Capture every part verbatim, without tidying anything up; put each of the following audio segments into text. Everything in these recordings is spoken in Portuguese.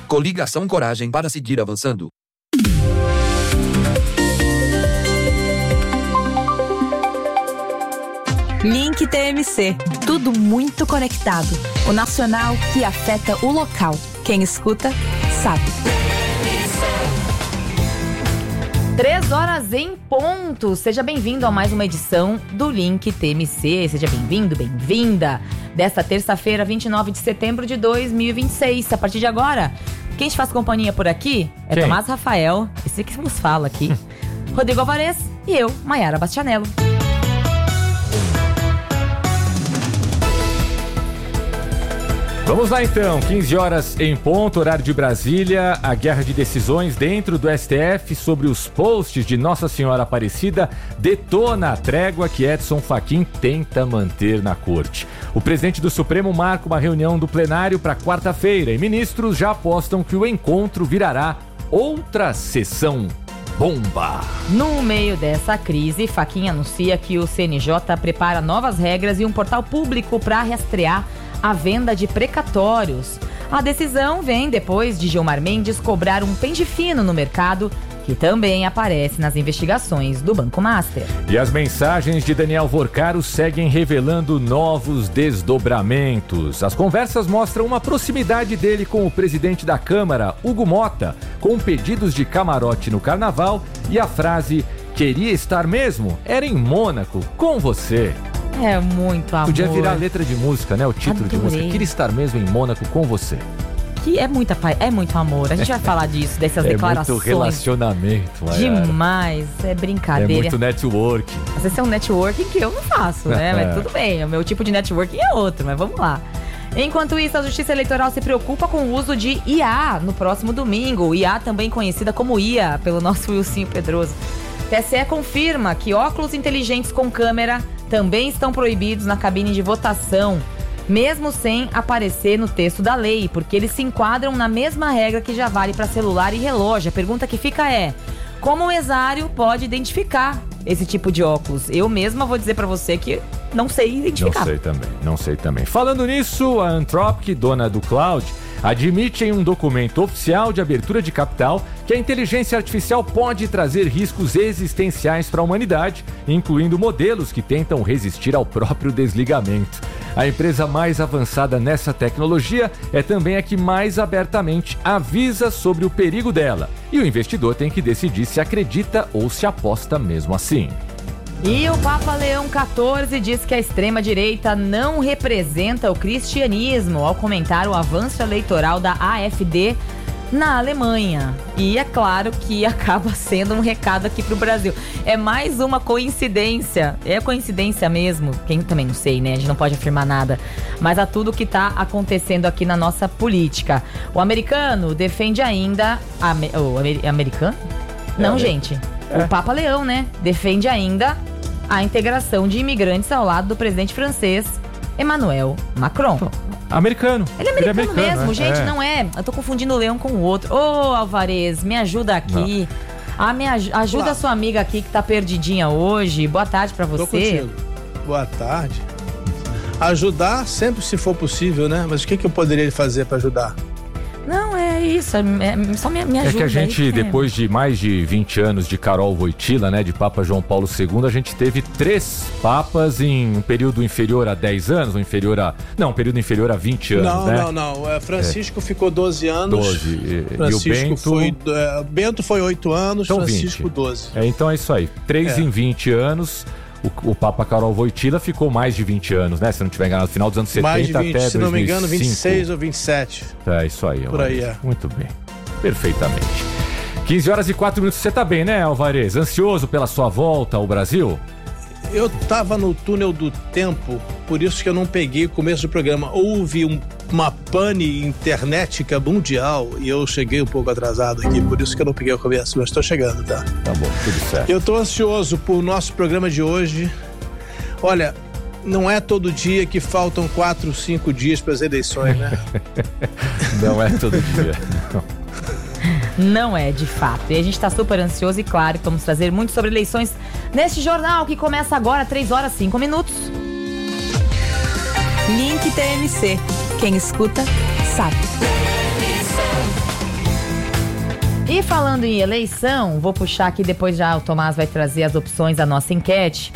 Coligação Coragem para seguir avançando. Link T M C. Tudo muito conectado. O nacional que afeta o local. Quem escuta, sabe. Três horas em ponto. Seja bem-vindo a mais uma edição do Link T M C. Seja bem-vindo, bem-vinda. Desta terça-feira, vinte e nove de setembro de dois mil e vinte e seis. A partir de agora, quem te faz companhia por aqui é quem? Tomás Rafael, esse que nos fala aqui, Rodrigo Alvarez e eu, Maiara Bastianello. Vamos lá então, quinze horas em ponto, horário de Brasília, a guerra de decisões dentro do S T F sobre os posts de Nossa Senhora Aparecida detona a trégua que Edson Fachin tenta manter na corte. O presidente do Supremo marca uma reunião do plenário para quarta-feira e ministros já apostam que o encontro virará outra sessão bomba. No meio dessa crise, Fachin anuncia que o C N J prepara novas regras e um portal público para rastrear a venda de precatórios. A decisão vem depois de Gilmar Mendes cobrar um pente fino no mercado, que também aparece nas investigações do Banco Master. E as mensagens de Daniel Vorcaro seguem revelando novos desdobramentos. As conversas mostram uma proximidade dele com o presidente da Câmara, Hugo Mota, com pedidos de camarote no carnaval e a frase "queria estar mesmo? Era em Mônaco, com você". É muito amor. Podia virar letra de música, né? O título Adorei. de música. Queria estar mesmo em Mônaco com você. Que é, muita, é muito amor. A gente vai falar disso, dessas é declarações. É muito relacionamento, Maiara. Demais. É brincadeira. É muito network. Às vezes é um networking que eu não faço, né? Mas tudo bem. O meu tipo de networking é outro, mas vamos lá. Enquanto isso, a Justiça Eleitoral se preocupa com o uso de I A no próximo domingo. I A também conhecida como I A, pelo nosso Wilson Pedroso. T S E confirma que óculos inteligentes com câmera também estão proibidos na cabine de votação, mesmo sem aparecer no texto da lei, porque eles se enquadram na mesma regra que já vale para celular e relógio. A pergunta que fica é: como o mesário pode identificar esse tipo de óculos? Eu mesma vou dizer para você que não sei identificar. Não sei também, não sei também. Falando nisso, a Anthropic, dona do cloud, admite em um documento oficial de abertura de capital que a inteligência artificial pode trazer riscos existenciais para a humanidade, incluindo modelos que tentam resistir ao próprio desligamento. A empresa mais avançada nessa tecnologia é também a que mais abertamente avisa sobre o perigo dela. E o investidor tem que decidir se acredita ou se aposta mesmo assim. E o Papa Leão quatorze diz que a extrema-direita não representa o cristianismo ao comentar o avanço eleitoral da A F D na Alemanha. E é claro que acaba sendo um recado aqui pro Brasil. É mais uma coincidência. É coincidência mesmo. Quem também não sei, né? A gente não pode afirmar nada. Mas a tudo que tá acontecendo aqui na nossa política. O americano defende ainda... Amer... O amer... americano? É, não, é. gente. É. O Papa Leão, né? Defende ainda a integração de imigrantes ao lado do presidente francês Emmanuel Macron. Americano. Ele é americano, Ele é americano mesmo, é. gente, é. não é? Eu tô confundindo o leão com o outro. Ô, oh, Alvarez, me ajuda aqui. Ah, me aj- ajuda Olá. a sua amiga aqui que tá perdidinha hoje. Boa tarde pra você. Tô contigo. Boa tarde. Ajudar sempre se for possível, né? Mas o que, que eu poderia fazer pra ajudar? Não, é isso, é, é, só me, me ajuda. É que a gente, aí, depois de mais de vinte anos de Carol Wojtyla, né, de Papa João Paulo segundo, a gente teve três papas em um período inferior a dez anos, ou inferior a... Não, um período inferior a vinte anos, não, né? Não, não, não. Francisco é. ficou doze anos. doze. E, Francisco e o Bento... Foi, é, Bento foi oito anos, então Francisco vinte. doze. É, então é isso aí. três é. em vinte anos... O, o Papa Carol Wojtyla ficou mais de vinte anos, né? Se não tiver enganado, no final dos anos setenta mais de vinte, até se dois mil e cinco. não me engano, vinte e seis ou vinte e sete. É, isso aí. Por aí, é. Muito bem. Perfeitamente. quinze horas e quatro minutos. Você tá bem, né, Alvarez? Ansioso pela sua volta ao Brasil? Eu tava no túnel do tempo, por isso que eu não peguei o começo do programa. Houve um, uma pane internética mundial e eu cheguei um pouco atrasado aqui, por isso que eu não peguei o começo, mas tô chegando, tá? Tá bom, tudo certo. Eu tô ansioso por nosso programa de hoje. Olha, não é todo dia que faltam quatro, cinco dias para as eleições, né? Não é todo dia, não. Não é, de fato. E a gente tá super ansioso e claro, vamos trazer muito sobre eleições neste jornal que começa agora, três horas e cinco minutos. Link T M C. Quem escuta, sabe. E falando em eleição, vou puxar aqui, depois já o Tomás vai trazer as opções da nossa enquete.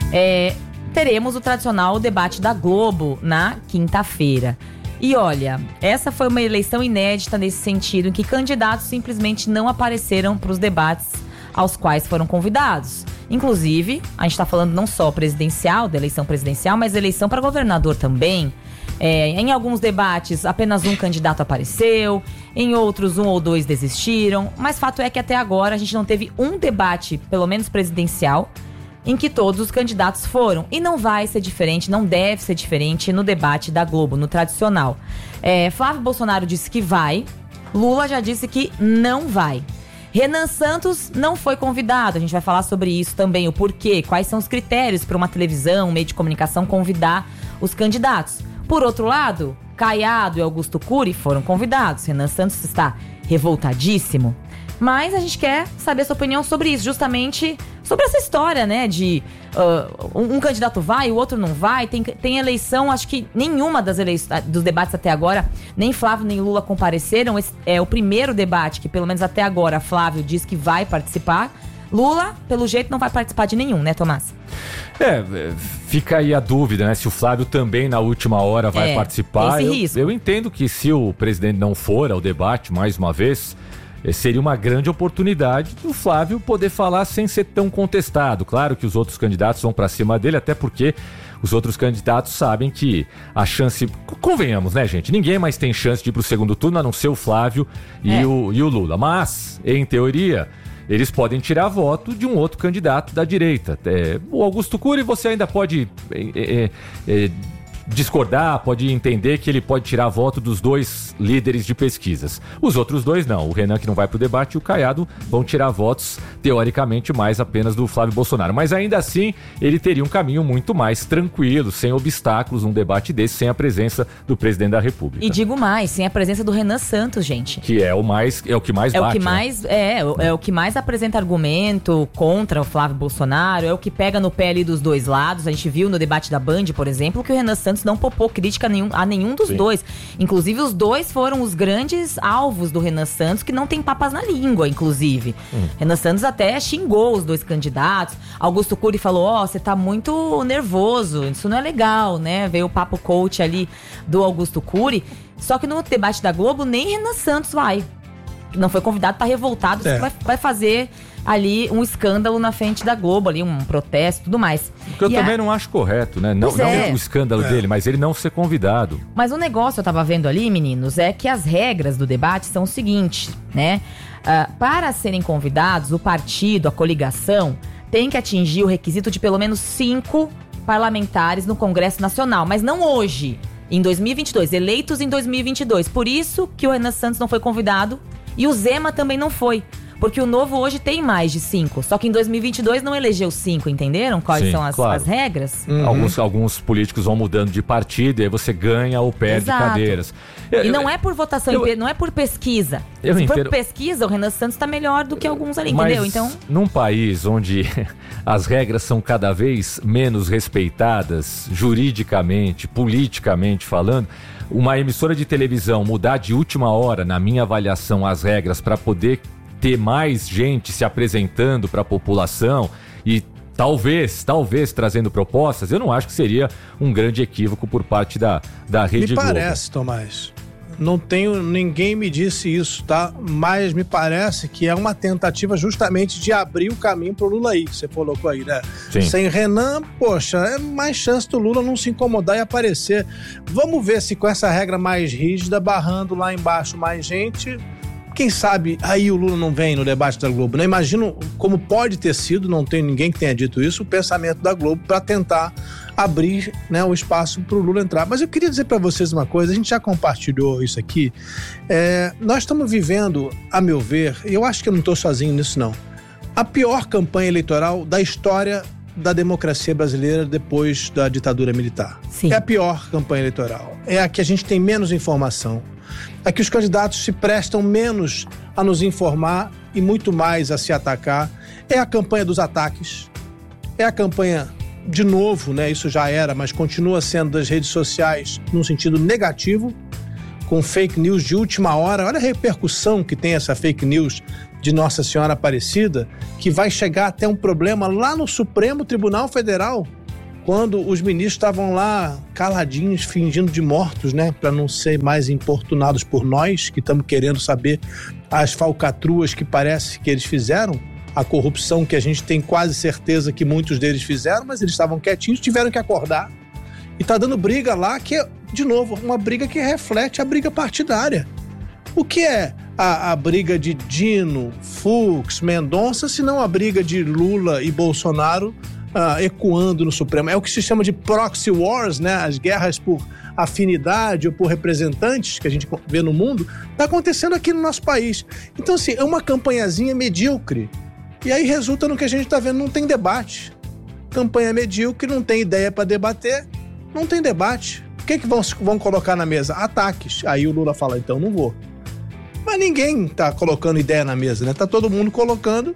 É, teremos o tradicional debate da Globo na quinta-feira. E olha, essa foi uma eleição inédita nesse sentido, em que candidatos simplesmente não apareceram para os debates aos quais foram convidados. Inclusive, a gente está falando não só presidencial, da eleição presidencial, mas eleição para governador também. É, em alguns debates, apenas um candidato apareceu, em outros, um ou dois desistiram. Mas fato é que até agora a gente não teve um debate, pelo menos presidencial, em que todos os candidatos foram. E não vai ser diferente, não deve ser diferente no debate da Globo, no tradicional. É, Flávio Bolsonaro disse que vai, Lula já disse que não vai. Renan Santos não foi convidado, a gente vai falar sobre isso também, o porquê, quais são os critérios para uma televisão, um meio de comunicação convidar os candidatos. Por outro lado, Caiado e Augusto Cury foram convidados. Renan Santos está revoltadíssimo. Mas a gente quer saber a sua opinião sobre isso, justamente sobre essa história, né, de uh, um, um candidato vai, o outro não vai. Tem, tem eleição, acho que nenhuma das eleições, dos debates até agora, nem Flávio nem Lula compareceram. Esse é o primeiro debate que, pelo menos até agora, Flávio diz que vai participar. Lula, pelo jeito, não vai participar de nenhum, né, Tomás? É, fica aí a dúvida, né? Se o Flávio também na última hora vai é, participar. Esse eu, risco. eu entendo que se o presidente não for ao debate, mais uma vez, seria uma grande oportunidade do Flávio poder falar sem ser tão contestado. Claro que os outros candidatos vão para cima dele, até porque os outros candidatos sabem que a chance... Convenhamos, né, gente? Ninguém mais tem chance de ir pro segundo turno, a não ser o Flávio e, é. o, e o Lula. Mas, em teoria, eles podem tirar voto de um outro candidato da direita. É, o Augusto Cury você ainda pode é, é, é, discordar, pode entender que ele pode tirar voto dos dois líderes de pesquisas. Os outros dois não. O Renan, que não vai pro debate, e o Caiado vão tirar votos, teoricamente, mais apenas do Flávio Bolsonaro. Mas ainda assim, ele teria um caminho muito mais tranquilo, sem obstáculos, um debate desse, sem a presença do presidente da República. E digo mais, sem a presença do Renan Santos, gente. Que é o mais, é o que mais é bate, o que mais né? é, é o que mais apresenta argumento contra o Flávio Bolsonaro, é o que pega no pé ali dos dois lados. A gente viu no debate da Band, por exemplo, que o Renan Santos não popou crítica a nenhum, a nenhum dos Sim. dois. Inclusive, os dois foram os grandes alvos do Renan Santos, que não tem papas na língua, inclusive. Hum. Renan Santos até xingou os dois candidatos. Augusto Cury falou, ó, oh, você tá muito nervoso, isso não é legal, né? Veio o papo coach ali do Augusto Cury. Só que no debate da Globo, nem Renan Santos vai. Não foi convidado, tá revoltado, é. vai, vai fazer ali um escândalo na frente da Globo, ali um protesto e tudo mais. Porque eu e também a... não acho correto, né? Não, não é. o escândalo é. dele, mas ele não ser convidado. Mas o negócio, eu tava vendo ali, meninos, é que as regras do debate são o seguinte, né? Uh, para serem convidados, o partido, a coligação, tem que atingir o requisito de pelo menos cinco parlamentares no Congresso Nacional, mas não hoje, em dois mil e vinte e dois, eleitos em dois mil e vinte e dois. Por isso que o Renan Santos não foi convidado e o Zema também não foi. Porque o Novo hoje tem mais de cinco. Só que em dois mil e vinte e dois não elegeu cinco, entenderam? Quais Sim, são as, claro. as regras? Uhum. Alguns, alguns políticos vão mudando de partido e aí você ganha ou perde Exato. cadeiras. Eu, e não eu, é por votação, eu, não é por pesquisa. Eu Se entendo. for pesquisa, o Renan Santos está melhor do que alguns ali, Mas entendeu? Então, num país onde as regras são cada vez menos respeitadas, juridicamente, politicamente falando, uma emissora de televisão mudar de última hora, na minha avaliação, as regras para poder ter mais gente se apresentando para a população e talvez, talvez trazendo propostas, eu não acho que seria um grande equívoco por parte da, da Rede Globo. Me parece, Tomás. Não tenho, ninguém me disse isso, tá? Mas me parece que é uma tentativa justamente de abrir o caminho pro Lula aí, que você colocou aí, né? Sim. Sem Renan, poxa, é mais chance do Lula não se incomodar e aparecer. Vamos ver se com essa regra mais rígida, barrando lá embaixo mais gente... Quem sabe aí o Lula não vem no debate da Globo, né? Imagino como pode ter sido, não tem ninguém que tenha dito isso, o pensamento da Globo para tentar abrir, né, o espaço para o Lula entrar. Mas eu queria dizer para vocês uma coisa, a gente já compartilhou isso aqui, é, nós estamos vivendo, a meu ver, e eu acho que eu não estou sozinho nisso não, a pior campanha eleitoral da história da democracia brasileira depois da ditadura militar. Sim. É a pior campanha eleitoral, é a que a gente tem menos informação, é que os candidatos se prestam menos a nos informar e muito mais a se atacar. É a campanha dos ataques, é a campanha, de novo, né, isso já era, mas continua sendo das redes sociais num sentido negativo, com fake news de última hora. Olha a repercussão que tem essa fake news de Nossa Senhora Aparecida, que vai chegar até um problema lá no Supremo Tribunal Federal, quando os ministros estavam lá caladinhos, fingindo de mortos, né, para não ser mais importunados por nós, que estamos querendo saber as falcatruas que parece que eles fizeram, a corrupção que a gente tem quase certeza que muitos deles fizeram, mas eles estavam quietinhos, tiveram que acordar. E tá dando briga lá, que é, de novo, uma briga que reflete a briga partidária. O que é a, a briga de Dino, Fux, Mendonça, se não a briga de Lula e Bolsonaro uh, ecoando no Supremo? É o que se chama de proxy wars, né? As guerras por afinidade ou por representantes que a gente vê no mundo, tá acontecendo aqui no nosso país. Então, assim, é uma campanhazinha medíocre. E aí resulta no que a gente tá vendo, não tem debate. Campanha medíocre, não tem ideia para debater, não tem debate. O que, que vão, vão colocar na mesa? Ataques. Aí o Lula fala, então não vou. Mas ninguém tá colocando ideia na mesa, né? Tá todo mundo colocando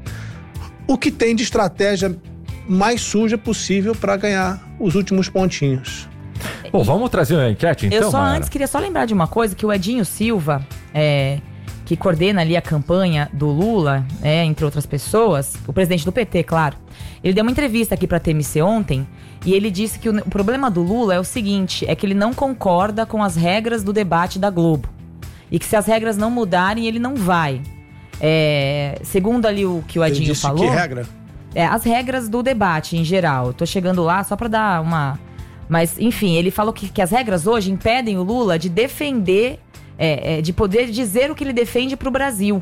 o que tem de estratégia mais suja possível para ganhar os últimos pontinhos. Bom, vamos trazer uma enquete então, Eu só Mara? antes queria só lembrar de uma coisa, que o Edinho Silva, é, que coordena ali a campanha do Lula, é, entre outras pessoas, o presidente do P T, claro, ele deu uma entrevista aqui pra T M C ontem e ele disse que o, o problema do Lula é o seguinte, é que ele não concorda com as regras do debate da Globo. E que se as regras não mudarem, ele não vai. É, segundo ali o que o Edinho Ele disse falou... que regra? É, as regras do debate em geral. Eu tô chegando lá só pra dar uma... Mas, enfim, ele falou que, que as regras hoje impedem o Lula de defender, é, é, de poder dizer o que ele defende pro Brasil.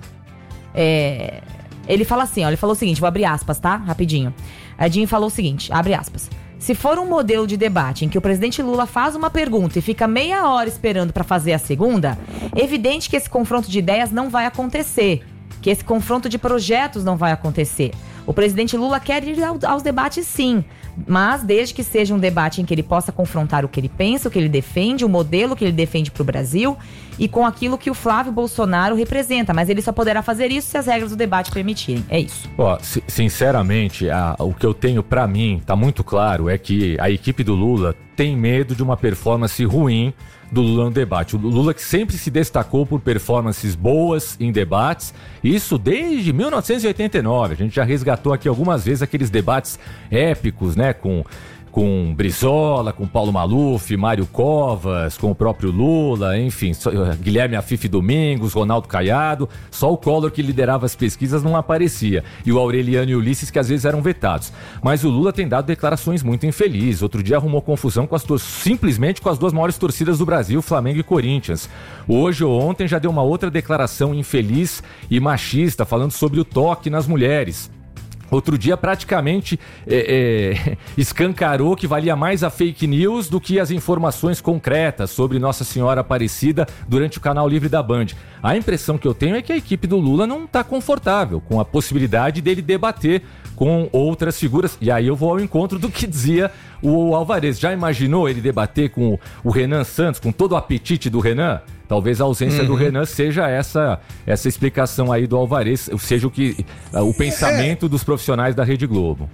É, ele fala assim, ó, ele falou o seguinte, vou abrir aspas, tá? Rapidinho. Edinho falou o seguinte, abre aspas. Se for um modelo de debate em que o presidente Lula faz uma pergunta e fica meia hora esperando para fazer a segunda, é evidente que esse confronto de ideias não vai acontecer, que esse confronto de projetos não vai acontecer. O presidente Lula quer ir aos debates sim, mas desde que seja um debate em que ele possa confrontar o que ele pensa, o que ele defende, o modelo que ele defende para o Brasil e com aquilo que o Flávio Bolsonaro representa. Mas ele só poderá fazer isso se as regras do debate permitirem. É isso. Ó, sinceramente, a, o que eu tenho para mim, tá muito claro, é que a equipe do Lula tem medo de uma performance ruim do Lula no debate. O Lula que sempre se destacou por performances boas em debates, isso desde mil novecentos e oitenta e nove. A gente já resgatou aqui algumas vezes aqueles debates épicos, né, com, com Brizola, com Paulo Maluf, Mário Covas, com o próprio Lula, enfim, só, Guilherme Afife Domingos, Ronaldo Caiado, só o Collor que liderava as pesquisas não aparecia, e o Aureliano e o Ulisses que às vezes eram vetados. Mas o Lula tem dado declarações muito infelizes. Outro dia arrumou confusão com as tor- simplesmente com as duas maiores torcidas do Brasil, Flamengo e Corinthians. Hoje ou ontem já deu uma outra declaração infeliz e machista, falando sobre o toque nas mulheres. Outro dia praticamente é, é, escancarou que valia mais a fake news do que as informações concretas sobre Nossa Senhora Aparecida durante o canal Livre da Band. A impressão que eu tenho é que a equipe do Lula não está confortável com a possibilidade dele debater com outras figuras. E aí eu vou ao encontro do que dizia o Alvarez. Já imaginou ele debater com o Renan Santos, com todo o apetite do Renan? Talvez a ausência uhum. do Renan seja essa, essa explicação aí do Alvarez, seja o, que, o pensamento é. dos profissionais da Rede Globo.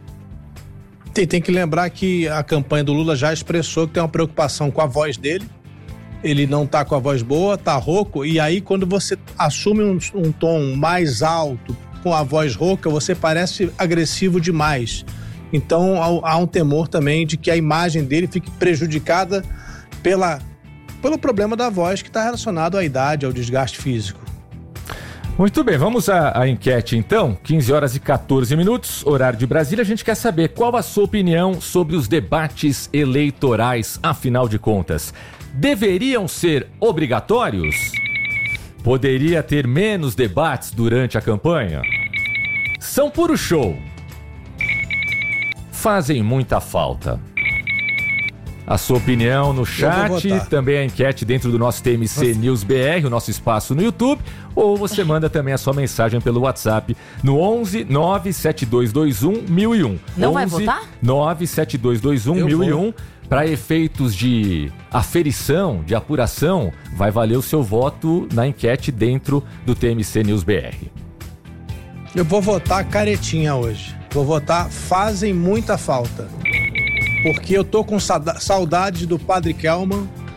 Tem, tem que lembrar que a campanha do Lula já expressou que tem uma preocupação com a voz dele. Ele não tá com a voz boa, tá rouco, e aí quando você assume um, um tom mais alto, com a voz rouca, você parece agressivo demais. Então há, há um temor também de que a imagem dele fique prejudicada pela... pelo problema da voz que está relacionado à idade, ao desgaste físico. Muito bem, vamos à, à enquete então, quinze horas e catorze minutos, horário de Brasília. A gente quer saber qual a sua opinião sobre os debates eleitorais, afinal de contas. Deveriam ser obrigatórios? Poderia ter menos debates durante a campanha? São puro show. Fazem muita falta. A sua opinião no chat, também a enquete dentro do nosso T M C News B R, o nosso espaço no YouTube, ou você manda também a sua mensagem pelo WhatsApp no onze nove sete dois dois um mil e um. Não vai votar? nove sete dois dois um mil e um. Para efeitos de aferição, de apuração, vai valer o seu voto na enquete dentro do T M C News B R. Eu vou votar caretinha hoje. Vou votar fazem muita falta. Porque eu tô com saudade do Padre Kelman,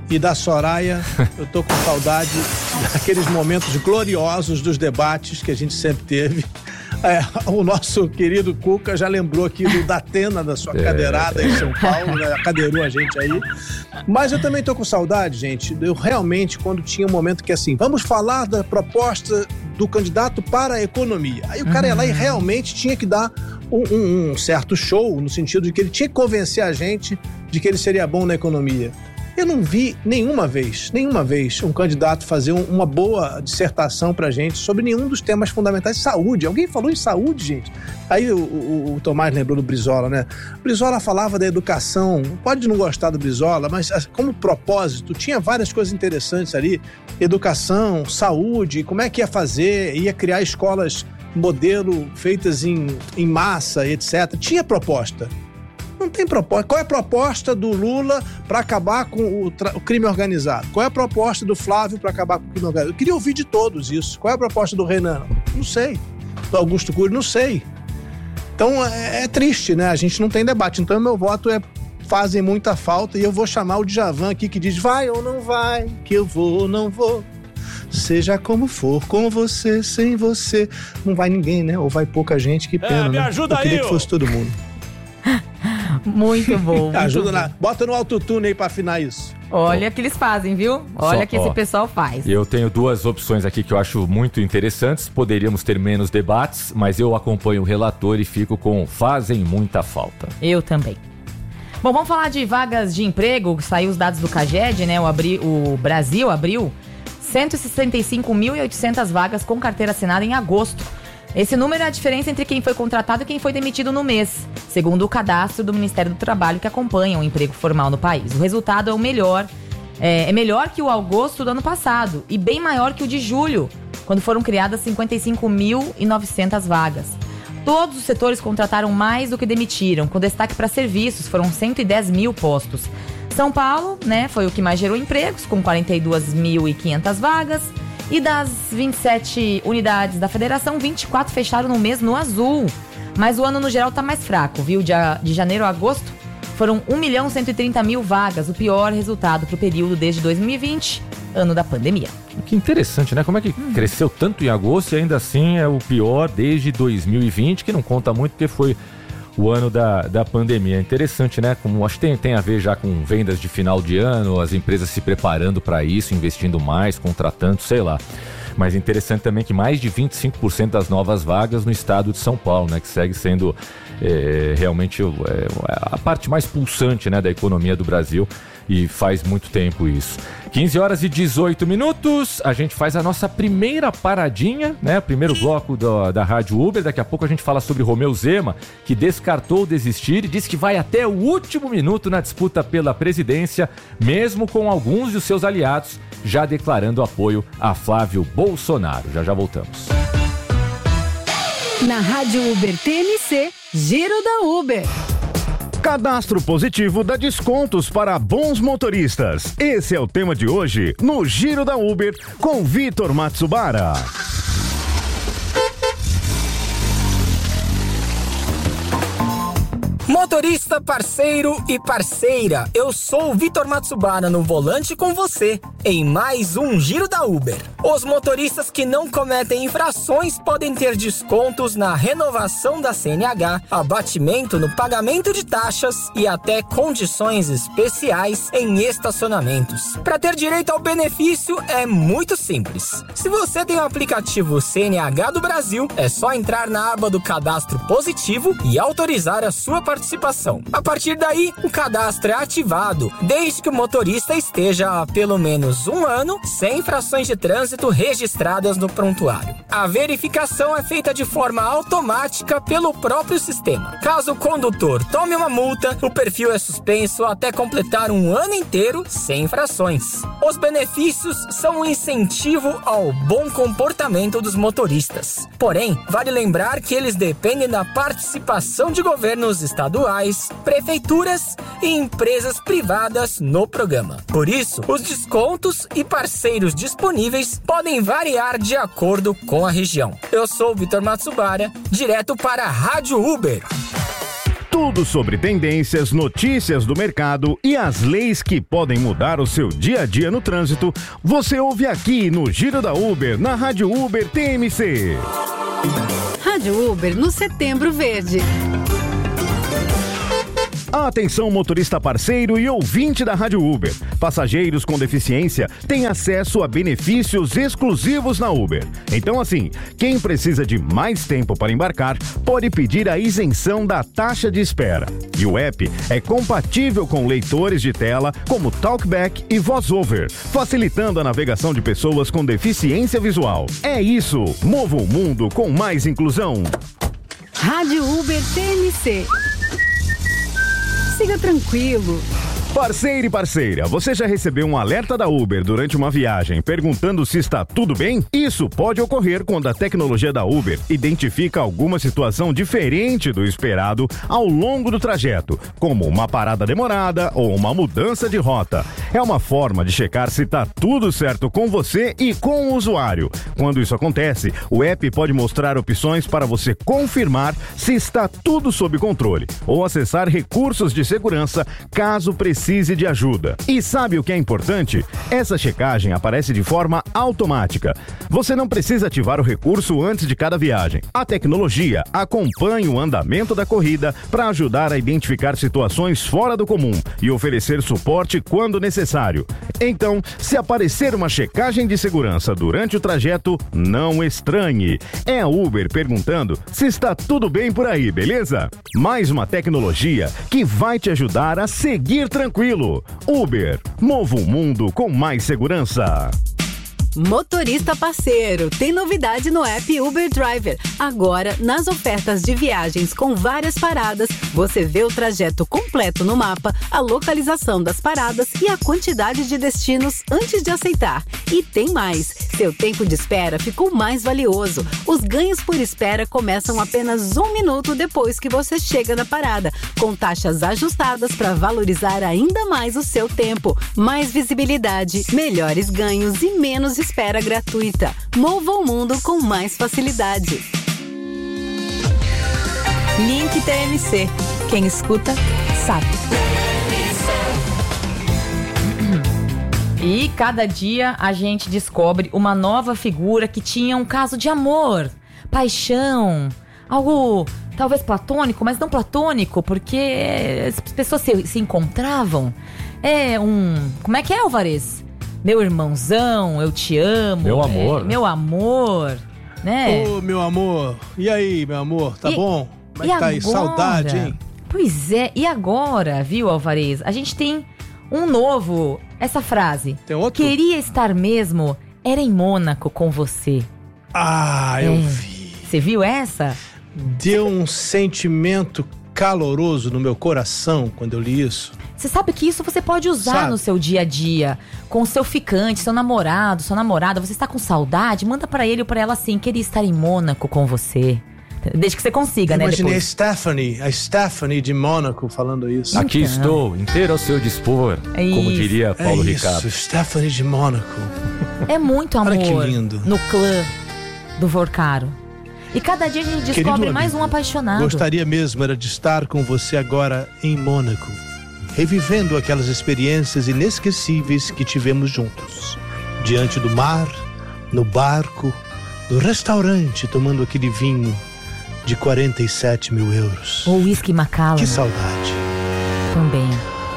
e da Soraya. Eu tô com saudade daqueles momentos gloriosos dos debates que a gente sempre teve. É, o nosso querido Cuca já lembrou aqui do Datena, da sua cadeirada em São Paulo, né? Cadeirou a gente aí. Mas eu também tô com saudade, gente. Eu realmente, quando tinha um momento que assim, vamos falar da proposta do candidato para a economia. Aí o cara ia lá e realmente tinha que dar um, um, um certo show, no sentido de que ele tinha que convencer a gente de que ele seria bom na economia. Eu não vi nenhuma vez, nenhuma vez, um candidato fazer um, uma boa dissertação pra gente sobre nenhum dos temas fundamentais. Saúde. Alguém falou em saúde, gente? Aí o, o, o Tomás lembrou do Brizola, né? O Brizola falava da educação. Pode não gostar do Brizola, mas como propósito, tinha várias coisas interessantes ali. Educação, saúde, como é que ia fazer? Ia criar escolas modelo feitas em, em massa, etcétera. Tinha proposta. Não tem proposta. Qual é a proposta do Lula para acabar com o, tra- o crime organizado? Qual é a proposta do Flávio para acabar com o crime organizado? Eu queria ouvir de todos isso. Qual é a proposta do Renan? Não sei. Do Augusto Cury? Não sei. Então é, é triste, né? A gente não tem debate. Então meu voto é fazem muita falta e eu vou chamar o Djavan aqui que diz vai ou não vai, que eu vou ou não vou. Seja como for, com você, sem você. Não vai ninguém, né? Ou vai pouca gente, que pena, é, me né? ajuda eu queria aí, que fosse todo mundo. Muito bom. Muito Ajuda bom. na... Bota no autotune aí pra afinar isso. Olha que eles fazem, viu? Olha Só, que ó, esse pessoal faz. Eu tenho duas opções aqui que eu acho muito interessantes. Poderíamos ter menos debates, mas eu acompanho o relator e fico com fazem muita falta. Eu também. Bom, vamos falar de vagas de emprego. Saiu os dados do CAGED, né? O, abri... o Brasil abriu cento e sessenta e cinco mil e oitocentas vagas com carteira assinada em agosto. Esse número é a diferença entre quem foi contratado e quem foi demitido no mês, segundo o cadastro do Ministério do Trabalho que acompanha o emprego formal no país. O resultado é o melhor, é, é melhor que o agosto do ano passado e bem maior que o de julho, quando foram criadas cinquenta e cinco mil e novecentas vagas. Todos os setores contrataram mais do que demitiram, com destaque para serviços, foram cento e dez mil postos. São Paulo, né, foi o que mais gerou empregos, com quarenta e duas mil e quinhentas vagas. E das vinte e sete unidades da federação, vinte e quatro fecharam no mês no azul. Mas o ano no geral tá mais fraco, viu? De, a, de janeiro a agosto foram um milhão cento e trinta mil vagas, o pior resultado pro período desde dois mil e vinte, ano da pandemia. Que interessante, né? Como é que hum. cresceu tanto em agosto e ainda assim é o pior desde dois mil e vinte, que não conta muito porque foi o ano da, da pandemia. Interessante, né? Como, acho que tem, tem a ver já com vendas de final de ano, as empresas se preparando para isso, investindo mais, contratando, sei lá. Mas interessante também que mais de vinte e cinco por cento das novas vagas no estado de São Paulo, né? Que segue sendo é, realmente é, a parte mais pulsante, né, da economia do Brasil. E faz muito tempo isso. quinze horas e dezoito minutos, a gente faz a nossa primeira paradinha, né? Primeiro bloco do, da Rádio Uber. Daqui a pouco a gente fala sobre Romeu Zema, que descartou desistir e disse que vai até o último minuto na disputa pela presidência, mesmo com alguns de seus aliados já declarando apoio a Flávio Bolsonaro. Já já voltamos. Na Rádio Uber T M C, Giro da Uber. Cadastro positivo dá descontos para bons motoristas. Esse é o tema de hoje no Giro da Uber com Vitor Matsubara. Motorista, parceiro e parceira, eu sou o Vitor Matsubara no volante com você em mais um Giro da Uber. Os motoristas que não cometem infrações podem ter descontos na renovação da C N H, abatimento no pagamento de taxas e até condições especiais em estacionamentos. Para ter direito ao benefício é muito simples. Se você tem o aplicativo C N H do Brasil, é só entrar na aba do cadastro positivo e autorizar a sua participação. Participação. A partir daí, o cadastro é ativado, desde que o motorista esteja há pelo menos um ano sem infrações de trânsito registradas no prontuário. A verificação é feita de forma automática pelo próprio sistema. Caso o condutor tome uma multa, o perfil é suspenso até completar um ano inteiro sem infrações. Os benefícios são um incentivo ao bom comportamento dos motoristas. Porém, vale lembrar que eles dependem da participação de governos estaduais, prefeituras e empresas privadas no programa. Por isso, os descontos e parceiros disponíveis podem variar de acordo com a região. Eu sou o Vitor Matsubara, direto para a Rádio Uber. Tudo sobre tendências, notícias do mercado e as leis que podem mudar o seu dia a dia no trânsito, você ouve aqui no Giro da Uber, na Rádio Uber T M C. Rádio Uber no Setembro Verde. Atenção, motorista parceiro e ouvinte da Rádio Uber. Passageiros com deficiência têm acesso a benefícios exclusivos na Uber. Então, assim, quem precisa de mais tempo para embarcar pode pedir a isenção da taxa de espera. E o app é compatível com leitores de tela como Talkback e VoiceOver, facilitando a navegação de pessoas com deficiência visual. É isso, mova o mundo com mais inclusão. Rádio Uber T M C. Siga tranquilo. Parceiro e parceira, você já recebeu um alerta da Uber durante uma viagem perguntando se está tudo bem? Isso pode ocorrer quando a tecnologia da Uber identifica alguma situação diferente do esperado ao longo do trajeto, como uma parada demorada ou uma mudança de rota. É uma forma de checar se está tudo certo com você e com o usuário. Quando isso acontece, o app pode mostrar opções para você confirmar se está tudo sob controle ou acessar recursos de segurança caso precise Precise de ajuda. E sabe o que é importante? Essa checagem aparece de forma automática. Você não precisa ativar o recurso antes de cada viagem. A tecnologia acompanha o andamento da corrida para ajudar a identificar situações fora do comum e oferecer suporte quando necessário. Então, se aparecer uma checagem de segurança durante o trajeto, não estranhe. É a Uber perguntando se está tudo bem por aí, beleza? Mais uma tecnologia que vai te ajudar a seguir tranquilo. Uber, mova o mundo com mais segurança. Motorista parceiro, tem novidade no app Uber Driver. Agora, nas ofertas de viagens com várias paradas, você vê o trajeto completo no mapa, a localização das paradas e a quantidade de destinos antes de aceitar. E tem mais, seu tempo de espera ficou mais valioso. Os ganhos por espera começam apenas um minuto depois que você chega na parada, com taxas ajustadas para valorizar ainda mais o seu tempo. Mais visibilidade, melhores ganhos e menos espera gratuita. Mova o mundo com mais facilidade. Link T M C. Quem escuta, sabe. E cada dia a gente descobre uma nova figura que tinha um caso de amor, paixão, algo talvez platônico, mas não platônico, porque as pessoas se, se encontravam. É um... Como é que é, Alvarez? Meu irmãozão, eu te amo. Meu amor. É, meu amor, né? Ô, meu amor. E aí, meu amor, tá e, bom? Como é que tá aí? Agora? Saudade, hein? Pois é, e agora, viu, Alvarez? A gente tem um novo, essa frase. Tem outro? Queria estar mesmo, era em Mônaco com você. Ah, eu É. vi. Você viu essa? Deu um sentimento caloroso no meu coração quando eu li isso. Você sabe que isso você pode usar Sabe. no seu dia a dia, com o seu ficante, seu namorado, sua namorada. Você está com saudade? Manda pra ele ou pra ela assim, queria estar em Mônaco com você. Desde que você consiga, né, Imaginei a depois. Stephanie, a Stephanie de Mônaco falando isso. Aqui Então. estou, inteiro ao seu dispor, É como isso. diria Paulo é Ricardo. isso, Stephanie de Mônaco. É muito amor Olha que lindo. no clã do Vorcaro. E cada dia a gente descobre Querido mais amigo, um apaixonado. Gostaria mesmo era de estar com você agora em Mônaco, revivendo aquelas experiências inesquecíveis que tivemos juntos. Diante do mar, no barco, no restaurante, tomando aquele vinho de quarenta e sete mil euros. O Whisky Macallan Que saudade. também.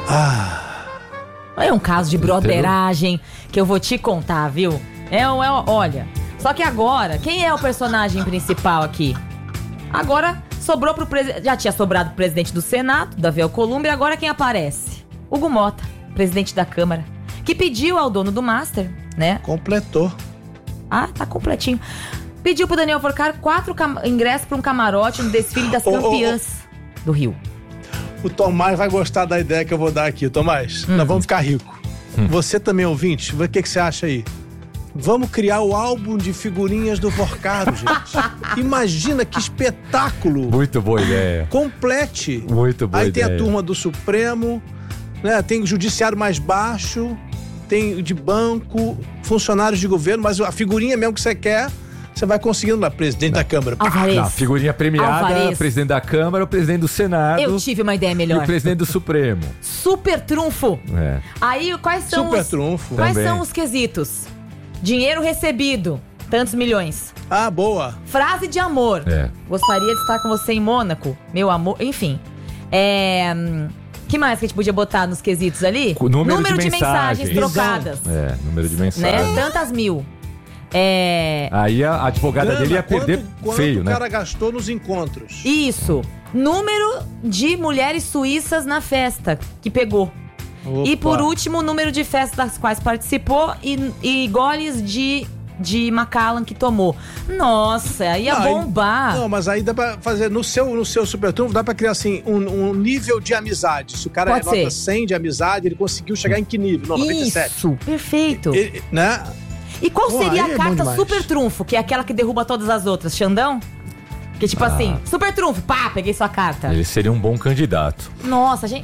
Ah, É um caso de broderagem que eu vou te contar, viu? É, um- é, um- olha, só que agora, quem é o personagem principal aqui? Agora sobrou pro presidente. Já tinha sobrado pro presidente do Senado, Davi Alcolumbre, agora quem aparece? Hugo Mota, presidente da Câmara, que pediu ao dono do Master, né? completou. Ah, tá completinho. Pediu pro Daniel Vorcaro quatro cam- ingressos pra um camarote no desfile das Ô, ô, ô. campeãs do Rio. O Tomás vai gostar da ideia que eu vou dar aqui. Tomás, nós vamos ficar rico. Você também, ouvinte, o que, que você acha aí? Vamos criar o álbum de figurinhas do Vorcaro, gente. Imagina que espetáculo. Muito boa ideia. Complete. Muito boa Aí tem ideia. a turma do Supremo, né? Tem o judiciário mais baixo, tem de banco, funcionários de governo, mas a figurinha mesmo que você quer, Você vai conseguindo lá, presidente da Câmara. Alvarez. Não, figurinha premiada, Alvarez. presidente da Câmara, o presidente do Senado. Eu tive uma ideia E melhor. o presidente do Supremo. Super trunfo. É. Aí, quais são Super os... trunfo. Quais Também. são os quesitos? Dinheiro recebido, tantos milhões. Ah, boa. Frase de amor. É. Gostaria de estar com você em Mônaco, meu amor. Enfim. É... hum, que mais que a gente podia botar nos quesitos ali? O número de mensagens. trocadas. É, número de Né? mensagens. Tantas mil. É... Aí a advogada Grana, dele ia quanto- perder quanto feio, o né? cara gastou nos encontros. Isso. Número de mulheres suíças na festa que pegou. E Opa. por último, o número de festas das quais participou e, e goles de, de Macallan que tomou. Nossa, ia Não, aí- bombar. Não, mas aí dá pra fazer, no seu, no seu super trunfo, dá pra criar assim, um, um nível de amizade. Se o cara Pode é nota ser. cem de amizade, ele conseguiu chegar em que nível? Não, noventa e sete. Isso, perfeito. Ele, né? E qual Pô, seria aí é a bom carta demais. super trunfo, que é aquela que derruba todas as outras? Xandão? Que tipo assim, super trunfo, pá, peguei sua carta. Ele seria um bom candidato. Nossa, a gente...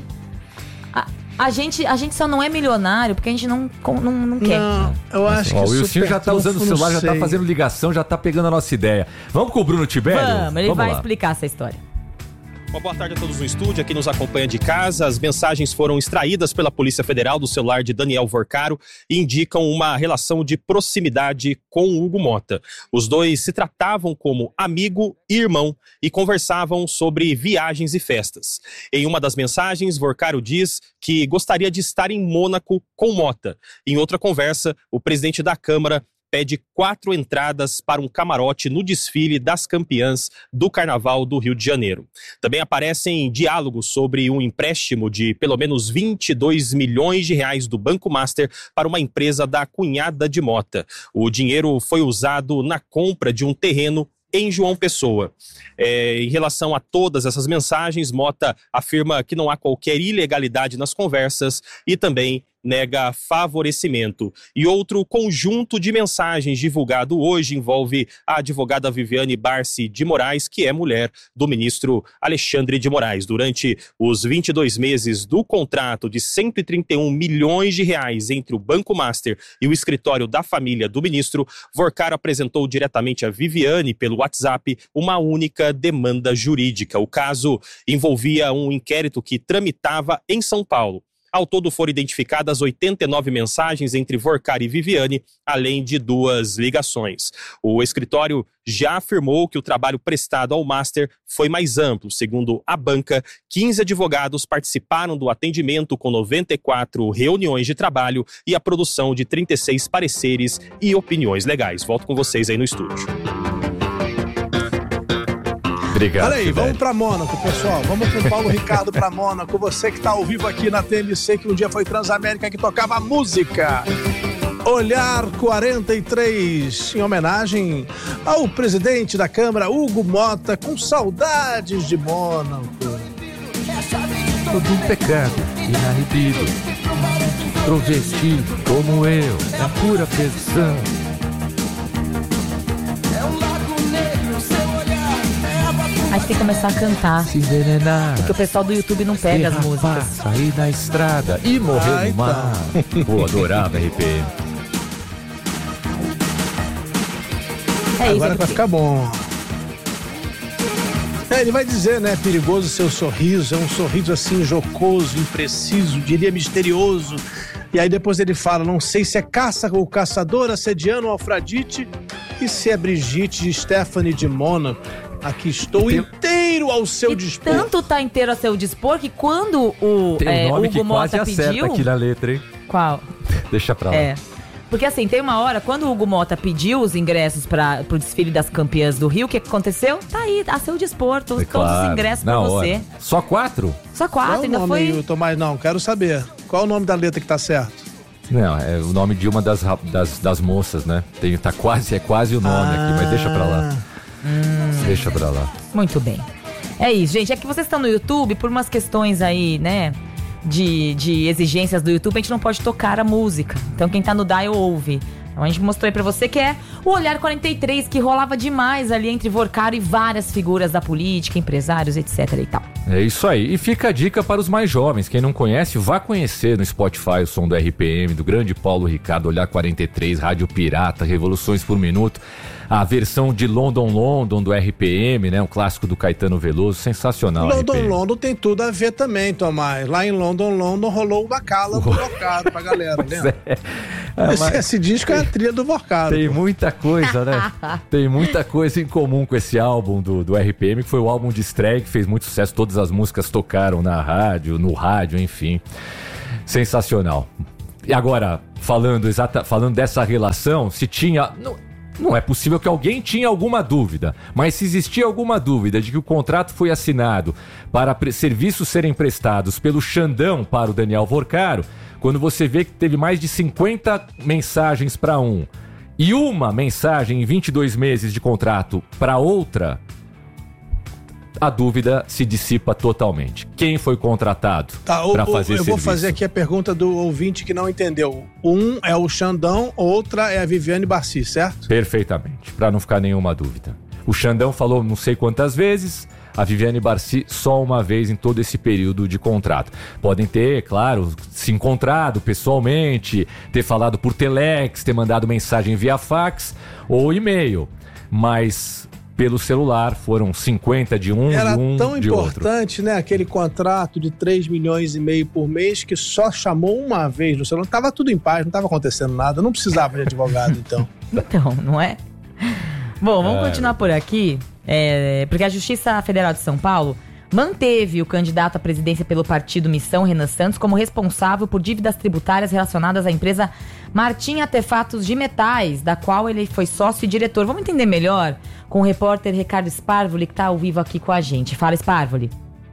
A, a gente... a gente só não é milionário porque a gente não, não, não quer. Não, eu acho que Ó, o o Wilson super já tá usando o trunfo, celular, não já tá sei. fazendo ligação, já tá pegando a nossa ideia. Vamos com o Bruno Tibério? Vamos, ele vai lá. explicar essa história. Uma boa tarde a todos no estúdio, aqui nos acompanha de casa. As mensagens foram extraídas pela Polícia Federal do celular de Daniel Vorcaro e indicam uma relação de proximidade com Hugo Mota. Os dois se tratavam como amigo e irmão e conversavam sobre viagens e festas. Em uma das mensagens, Vorcaro diz que gostaria de estar em Mônaco com Mota. Em outra conversa, o presidente da Câmara pede quatro entradas para um camarote no desfile das campeãs do Carnaval do Rio de Janeiro. Também aparecem diálogos sobre um empréstimo de pelo menos vinte e dois milhões de reais do Banco Master para uma empresa da cunhada de Mota. O dinheiro foi usado na compra de um terreno em João Pessoa. É, em relação a todas essas mensagens, Mota afirma que não há qualquer ilegalidade nas conversas e também nega favorecimento. E outro conjunto de mensagens divulgado hoje envolve a advogada Viviane Barsi de Moraes, que é mulher do ministro Alexandre de Moraes. Durante os vinte e dois meses do contrato de cento e trinta e um milhões de reais entre o Banco Master e o escritório da família do ministro, Vorcaro apresentou diretamente a Viviane pelo WhatsApp uma única demanda jurídica. O caso envolvia um inquérito que tramitava em São Paulo. Ao todo foram identificadas oitenta e nove mensagens entre Vorcaro e Viviane, além de duas ligações. O escritório já afirmou que o trabalho prestado ao Master foi mais amplo. Segundo a banca, quinze advogados participaram do atendimento com noventa e quatro reuniões de trabalho e a produção de trinta e seis pareceres e opiniões legais. Volto com vocês aí no estúdio. Obrigado. Olha aí, Tibério. vamos pra Mônaco, pessoal. Vamos com o Paulo Ricardo pra Mônaco. Você que tá ao vivo aqui na T M C, que um dia foi Transamérica, que tocava música. Olhar quarenta e três, em homenagem ao presidente da Câmara, Hugo Mota, com saudades de Mônaco. Todo um pecado inarredido, trovestido como eu, na pura perfeição. A gente tem que começar a cantar. Se envenenar, Porque o pessoal do YouTube não pega as músicas. sair da estrada e morrer Ai, no mar. Pô, adorava R P M. É isso, Agora é vai ficar bom. É, ele vai dizer, né, perigoso seu sorriso, é um sorriso assim jocoso, impreciso, diria misterioso. E aí depois ele fala, não sei se é caça ou caçador assediando Alfradite e se é Brigitte de Stephanie de Mônaco. Aqui estou Tem- inteiro ao seu E dispor. tanto tá inteiro a seu dispor que quando o Tem um é, nome que Hugo quase Mota acerta pediu... aqui na letra, hein? Qual? Deixa pra lá. É. Porque assim, tem uma hora, quando o Hugo Mota pediu os ingressos para pro desfile das campeãs do Rio, o que aconteceu? Tá aí, a seu dispor, to- É todos os claro, ingressos na pra hora. você. Só quatro? Só Qual quatro, é o ainda nome, foi... Tomás? Não, quero saber. Qual é o nome da letra que tá certo? Não, é o nome de uma das, ra- das, das moças, né? Tem, tá quase, é quase o nome aqui, mas deixa pra lá. Deixa pra lá. Muito bem. É isso, gente. É que vocês estão no YouTube, por umas questões aí, né, de, de exigências do YouTube, a gente não pode tocar a música. Então quem tá no dial ouve. A gente mostrou aí pra você que é o Olhar quarenta e três, que rolava demais ali entre Vorcaro e várias figuras da política, empresários, etc e tal. É isso aí. E fica a dica para os mais jovens. Quem não conhece, vá conhecer no Spotify o som do R P M, do grande Paulo Ricardo, Olhar quarenta e três, Rádio Pirata, Revoluções por Minuto. A versão de London London do R P M, né? O clássico do Caetano Veloso, sensacional. London R P M. London tem tudo a ver também, Tomás. Lá em London London rolou uma cala do Vorcaro pra galera, né? É. Ah, esse, esse disco é a trilha do Vorcaro. Tem muita coisa, né? Tem muita coisa em comum com esse álbum do, do R P M, que foi o álbum de estreia, que fez muito sucesso. Todas as músicas tocaram na rádio, no rádio, enfim. Sensacional. E agora, falando, exata, falando dessa relação, se tinha... Não, não é possível que alguém tinha alguma dúvida, mas se existia alguma dúvida de que o contrato foi assinado para pre- serviços serem prestados pelo Xandão para o Daniel Vorcaro, quando você vê que teve mais de cinquenta mensagens para um e uma mensagem em vinte e dois meses de contrato para outra, a dúvida se dissipa totalmente. Quem foi contratado tá, para fazer Eu serviço? vou fazer aqui a pergunta do ouvinte que não entendeu. Um é o Xandão, outra é a Viviane Barci, certo? Perfeitamente, para não ficar nenhuma dúvida. O Xandão falou não sei quantas vezes, a Viviane Barci só uma vez em todo esse período de contrato. Podem ter, claro, se encontrado pessoalmente, ter falado por telex, ter mandado mensagem via fax ou e-mail, mas... pelo celular, foram cinquenta de um Era e um tão de outro. importante, né? Aquele contrato de três milhões e meio por mês que só chamou uma vez no celular. Tava tudo em paz, não tava acontecendo nada. Não precisava de advogado, então. Então, não é? Bom, vamos É. continuar por aqui, é, porque a Justiça Federal de São Paulo manteve o candidato à presidência pelo partido Missão, Renan Santos, como responsável por dívidas tributárias relacionadas à empresa Martim Artefatos de Metais, da qual ele foi sócio e diretor. Vamos entender melhor com o repórter Ricardo Sparvoli, que está ao vivo aqui com a gente. Fala, Sparvoli.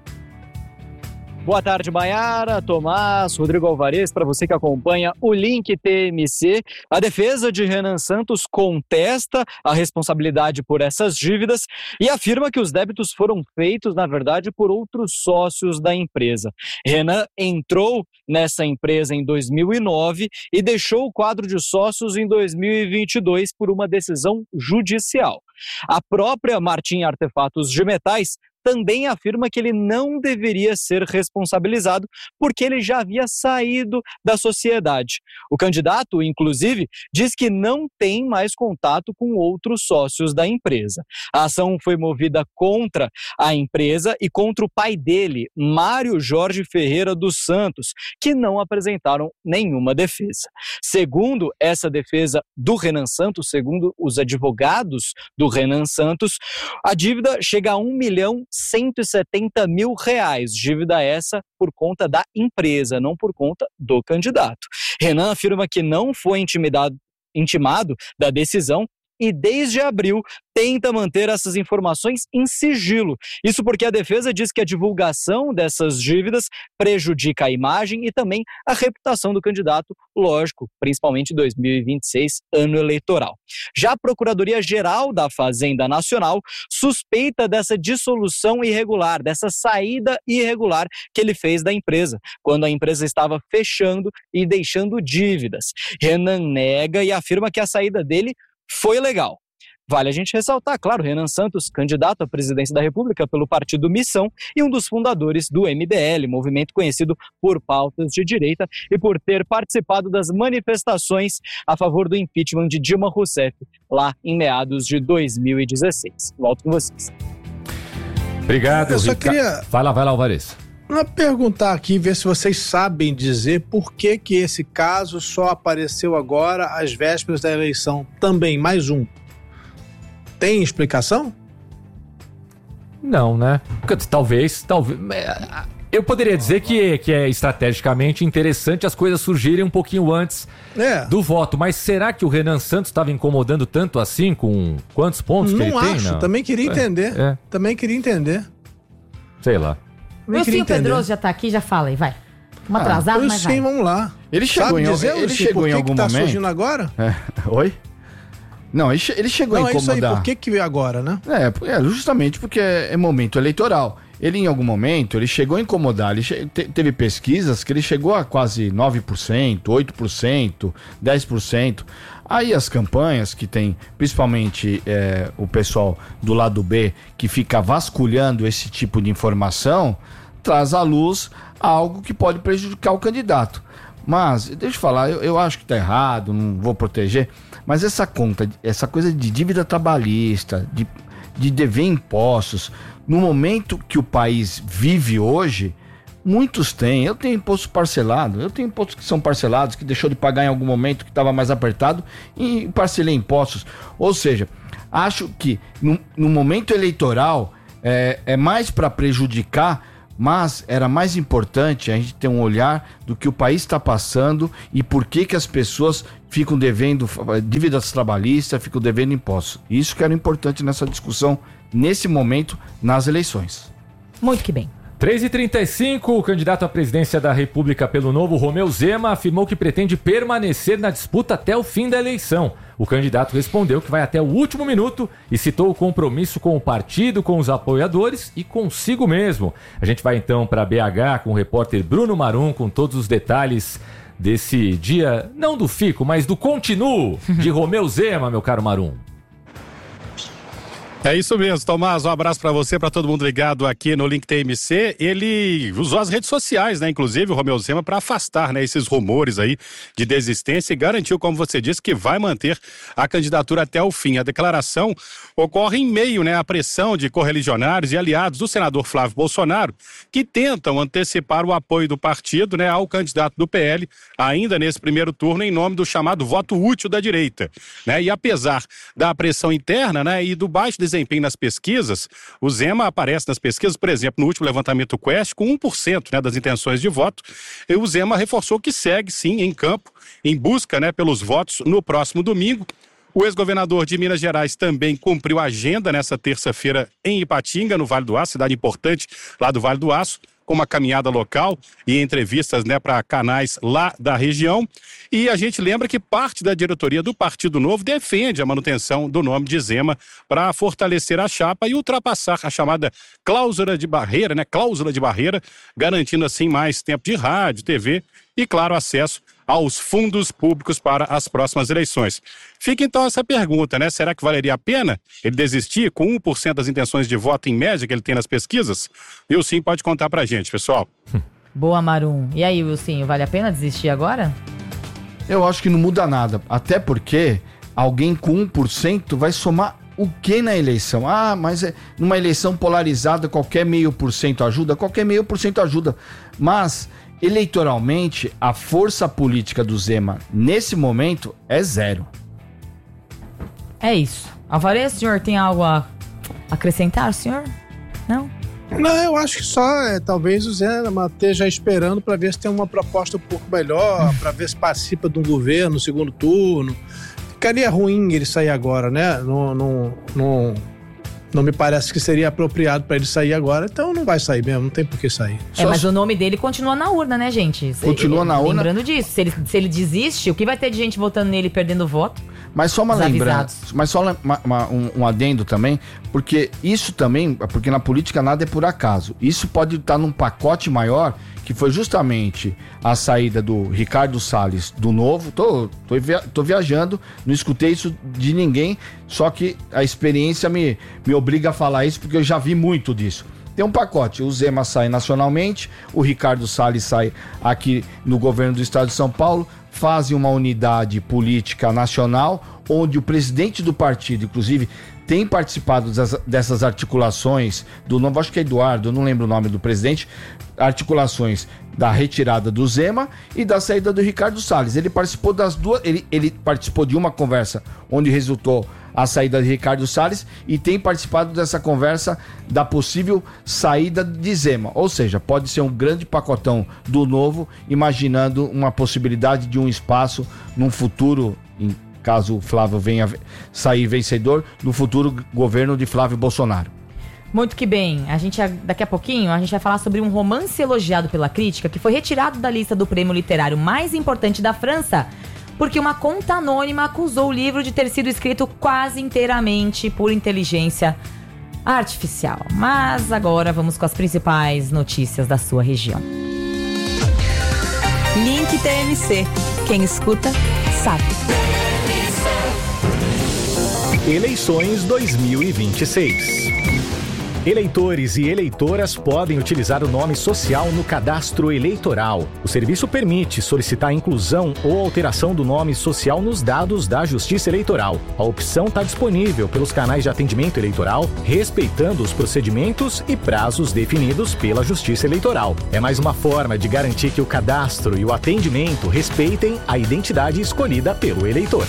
Boa tarde, Maiara, Tomás, Rodrigo Alvarez, para você que acompanha o Link T M C. A defesa de Renan Santos contesta a responsabilidade por essas dívidas e afirma que os débitos foram feitos, na verdade, por outros sócios da empresa. Renan entrou nessa empresa em dois mil e nove e deixou o quadro de sócios em dois mil e vinte e dois por uma decisão judicial. A própria Martim Artefatos de Metais também afirma que ele não deveria ser responsabilizado porque ele já havia saído da sociedade. O candidato, inclusive, diz que não tem mais contato com outros sócios da empresa. A ação foi movida contra a empresa e contra o pai dele, Mário Jorge Ferreira dos Santos, que não apresentaram nenhuma defesa. Segundo essa defesa do Renan Santos, segundo os advogados do Renan Santos, a dívida chega a um milhão cento e setenta mil reais, dívida essa por conta da empresa, não por conta do candidato. Renan afirma que não foi intimidado, intimado da decisão e desde abril tenta manter essas informações em sigilo. Isso porque a defesa diz que a divulgação dessas dívidas prejudica a imagem e também a reputação do candidato, lógico, principalmente em dois mil e vinte e seis, ano eleitoral. Já a Procuradoria-Geral da Fazenda Nacional suspeita dessa dissolução irregular, dessa saída irregular que ele fez da empresa, quando a empresa estava fechando e deixando dívidas. Renan nega e afirma que a saída dele foi legal. Vale a gente ressaltar, claro, Renan Santos, candidato à presidência da República pelo partido Missão e um dos fundadores do M B L, movimento conhecido por pautas de direita e por ter participado das manifestações a favor do impeachment de Dilma Rousseff lá em meados de dois mil e dezesseis. Volto com vocês. Obrigado, Eu só Rica... queria- Vai lá, vai lá, Alvarez. Vou perguntar aqui, ver se vocês sabem dizer por que que esse caso só apareceu agora às vésperas da eleição. Também, mais um. Tem explicação? Não, né? Talvez, talvez... Eu poderia dizer que, que é estrategicamente interessante as coisas surgirem um pouquinho antes É. do voto, mas será que o Renan Santos estava incomodando tanto assim com quantos pontos que Não ele tem? acho, também queria É, entender. é. Também queria entender. Sei lá. Também Meu queria filho entender. Pedroso já tá aqui, já fala aí, vai. Vamos Ah, atrasado, Pois mas sim, vai. vamos lá. Ele chegou Sabe em, dizer, ele Luci, chegou por em que algum que tá momento. surgindo agora? É, oi? Não, ele, che- ele chegou Não, a é isso aí, incomodar. por que que veio agora, né? É, é, justamente porque é, é momento eleitoral. ele em algum momento, ele chegou a incomodar, ele che- te- teve pesquisas que ele chegou a quase nove por cento, oito por cento, dez por cento. Aí as campanhas que tem, principalmente é, o pessoal do lado B, que fica vasculhando esse tipo de informação, traz à luz algo que pode prejudicar o candidato. Mas, deixa eu falar, eu, eu acho que tá errado, não vou proteger, mas essa conta, essa coisa de dívida trabalhista, de, de dever impostos, no momento que o país vive hoje, muitos têm. Eu tenho imposto parcelado, eu tenho impostos que são parcelados, que deixou de pagar em algum momento que estava mais apertado e parcelei impostos. Ou seja, acho que no, no momento eleitoral é, é mais para prejudicar, mas era mais importante a gente ter um olhar do que o país está passando e por que que as pessoas ficam devendo dívidas trabalhistas, ficam devendo impostos. Isso que era importante nessa discussão, nesse momento, nas eleições. Muito que bem. três e trinta e cinco, o candidato à presidência da República pelo Novo, Romeu Zema, afirmou que pretende permanecer na disputa até o fim da eleição. O candidato respondeu que vai até o último minuto e citou o compromisso com o partido, com os apoiadores e consigo mesmo. A gente vai então para B H com o repórter Bruno Marum com todos os detalhes desse dia, não do fico, mas do continuo de Romeu Zema, meu caro Marum. É isso mesmo, Tomás, um abraço para você, para todo mundo ligado aqui no Link T M C. Ele usou as redes sociais, né, inclusive o Romeu Zema, para afastar, né, esses rumores aí de desistência e garantiu, como você disse, que vai manter a candidatura até o fim. A declaração ocorre em meio, né, à pressão de correligionários e aliados do senador Flávio Bolsonaro, que tentam antecipar o apoio do partido, né, ao candidato do P L, ainda nesse primeiro turno, em nome do chamado voto útil da direita, né, e apesar da pressão interna, né, e do baixo desempenho nas pesquisas, o Zema aparece nas pesquisas, por exemplo, no último levantamento Quest, com um por cento, né, das intenções de voto, e o Zema reforçou que segue, sim, em campo, em busca, né, pelos votos no próximo domingo. O ex-governador de Minas Gerais também cumpriu a agenda nessa terça-feira em Ipatinga, no Vale do Aço, cidade importante lá do Vale do Aço, com uma caminhada local e entrevistas, né, para canais lá da região. E a gente lembra que parte da diretoria do Partido Novo defende a manutenção do nome de Zema para fortalecer a chapa e ultrapassar a chamada cláusula de barreira, né, cláusula de barreira, garantindo assim mais tempo de rádio, T V e, claro, acesso aos fundos públicos para as próximas eleições. Fica então essa pergunta, né? Será que valeria a pena ele desistir com um por cento das intenções de voto em média que ele tem nas pesquisas? E o Sim pode contar pra gente, pessoal. Boa, Marum. E aí, Wilson, vale a pena desistir agora? Eu acho que não muda nada, até porque alguém com um por cento vai somar o que na eleição? Ah, mas é, numa eleição polarizada qualquer meio por cento ajuda? Qualquer meio por cento ajuda, mas eleitoralmente a força política do Zema nesse momento é zero. É isso. Alvarez, o senhor tem algo a acrescentar, senhor? Não? Não, eu acho que só, é, talvez o Zema esteja esperando para ver se tem uma proposta um pouco melhor, para ver se participa de um governo no segundo turno. Ficaria ruim ele sair agora, né? Não, não, não, não me parece que seria apropriado para ele sair agora, então não vai sair mesmo, não tem por que sair. É, Só mas se... o nome dele continua na urna, né, gente? Continua ele, na urna. Lembrando disso, se ele, se ele desiste, o que vai ter de gente votando nele e perdendo voto? Mas só uma lembrança, Desavisados. mas só uma- uma- um, um adendo também, porque isso também, porque na política nada é por acaso. Isso pode estar num pacote maior, que foi justamente a saída do Ricardo Salles do Novo. Tô, tô, via- tô viajando, não escutei isso de ninguém, só que a experiência me, me obriga a falar isso, porque eu já vi muito disso. Tem um pacote, o Zema sai nacionalmente, o Ricardo Salles sai aqui no governo do estado de São Paulo, fazem uma unidade política nacional, onde o presidente do partido, inclusive, tem participado dessas, dessas articulações do novo, acho que é Eduardo, eu não lembro o nome do presidente, articulações da retirada do Zema e da saída do Ricardo Salles. Ele participou das duas, ele, ele participou de uma conversa onde resultou a saída de Ricardo Salles e tem participado dessa conversa da possível saída de Zema. Ou seja, pode ser um grande pacotão do Novo, imaginando uma possibilidade de um espaço num futuro, em caso o Flávio venha sair vencedor, no futuro governo de Flávio Bolsonaro. Muito que bem. A gente, daqui a pouquinho, a gente vai falar sobre um romance elogiado pela crítica que foi retirado da lista do prêmio literário mais importante da França, porque uma conta anônima acusou o livro de ter sido escrito quase inteiramente por inteligência artificial. Mas agora vamos com as principais notícias da sua região. Link T M C. Quem escuta, sabe. Eleições dois mil e vinte e seis. Eleitores e eleitoras podem utilizar o nome social no cadastro eleitoral. O serviço permite solicitar a inclusão ou alteração do nome social nos dados da Justiça Eleitoral. A opção está disponível pelos canais de atendimento eleitoral, respeitando os procedimentos e prazos definidos pela Justiça Eleitoral. É mais uma forma de garantir que o cadastro e o atendimento respeitem a identidade escolhida pelo eleitor.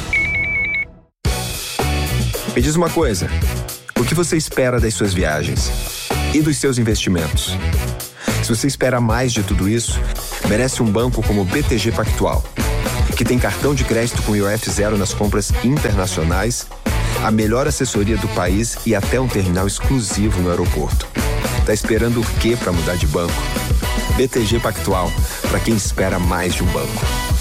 Me diz uma coisa. O que você espera das suas viagens? E dos seus investimentos? Se você espera mais de tudo isso, merece um banco como o B T G Pactual, que tem cartão de crédito com I O F zero nas compras internacionais, a melhor assessoria do país e até um terminal exclusivo no aeroporto. Tá esperando o quê para mudar de banco? B T G Pactual, para quem espera mais de um banco.